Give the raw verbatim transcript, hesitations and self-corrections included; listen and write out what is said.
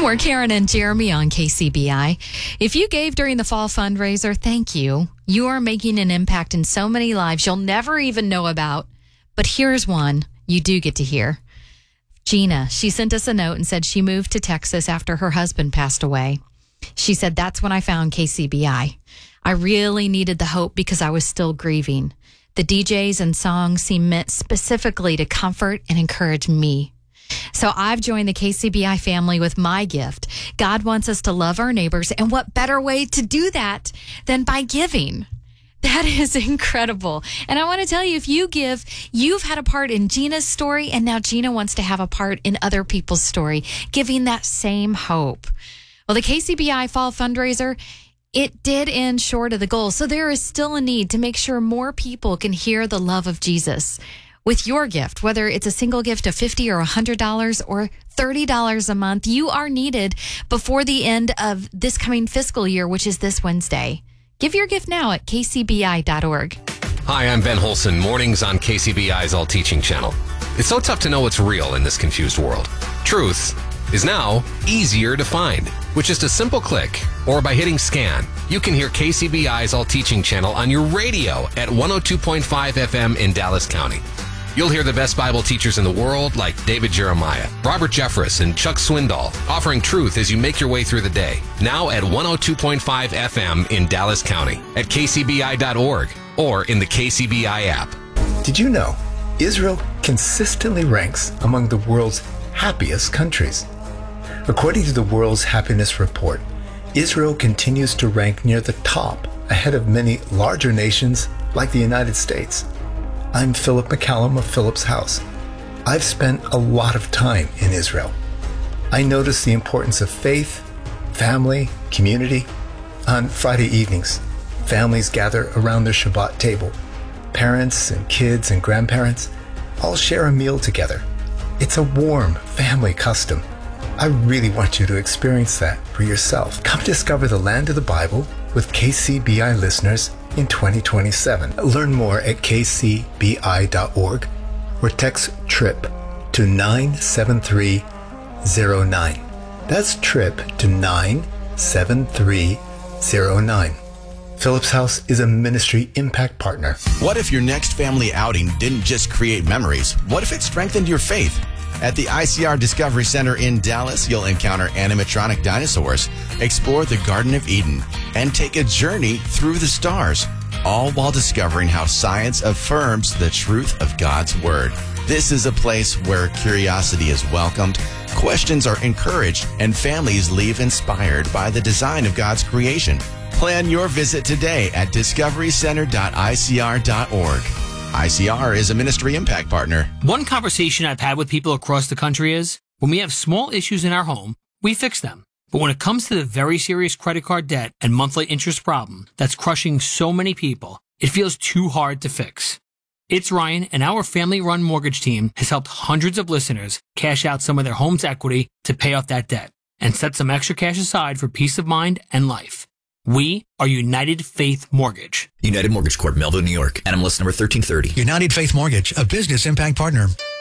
We're Karen and Jeremy on K C B I. If you gave during the fall fundraiser, thank you. You are making an impact in so many lives you'll never even know about. But here's one you do get to hear. Gina, she sent us a note and said she moved to Texas after her husband passed away. She said, that's when I found K C B I. I really needed the hope because I was still grieving. The D Js and songs seemed meant specifically to comfort and encourage me. So I've joined the K C B I family with my gift. God wants us to love our neighbors, and what better way to do that than by giving? That is incredible. And I want to tell you, if you give, you've had a part in Gina's story, and now Gina wants to have a part in other people's story, giving that same hope. Well, the K C B I Fall Fundraiser, it did end short of the goal. So there is still a need to make sure more people can hear the love of Jesus. With your gift, whether it's a single gift of fifty dollars or one hundred dollars or thirty dollars a month, you are needed before the end of this coming fiscal year, which is this Wednesday. Give your gift now at k c b i dot org. Hi, I'm Ben Holson, mornings on K C B I's All Teaching channel. It's so tough to know what's real in this confused world. Truth is now easier to find. With just a simple click or by hitting scan, you can hear K C B I's All Teaching channel on your radio at one oh two point five F M in Dallas County. You'll hear the best Bible teachers in the world like David Jeremiah, Robert Jeffress, and Chuck Swindoll offering truth as you make your way through the day. Now at one oh two point five F M in Dallas County, at k c b i dot org, or in the K C B I app. Did you know Israel consistently ranks among the world's happiest countries? According to the World's Happiness Report, Israel continues to rank near the top, ahead of many larger nations like the United States. I'm Philip McCallum of Philip's House. I've spent a lot of time in Israel. I notice the importance of faith, family, community. On Friday evenings, families gather around their Shabbat table. Parents and kids and grandparents all share a meal together. It's a warm family custom. I really want you to experience that for yourself. Come discover the land of the Bible with K C B I listeners in twenty twenty-seven. Learn more at k c b i dot org or text TRIP to nine seven three zero nine. That's TRIP to nine seven three zero nine. Philip's House is a ministry impact partner. What if your next family outing didn't just create memories? What if it strengthened your faith? At the I C R Discovery Center in Dallas, you'll encounter animatronic dinosaurs, explore the Garden of Eden, and take a journey through the stars, all while discovering how science affirms the truth of God's Word. This is a place where curiosity is welcomed, questions are encouraged, and families leave inspired by the design of God's creation. Plan your visit today at discovery center dot i c r dot org. I C R is a ministry impact partner. One conversation I've had with people across the country is, when we have small issues in our home, we fix them. But when it comes to the very serious credit card debt and monthly interest problem that's crushing so many people, it feels too hard to fix. It's Ryan, and our family-run mortgage team has helped hundreds of listeners cash out some of their home's equity to pay off that debt and set some extra cash aside for peace of mind and life. We are United Faith Mortgage. United Mortgage Corp, Melville, New York. N M L S number thirteen thirty. United Faith Mortgage, a business impact partner.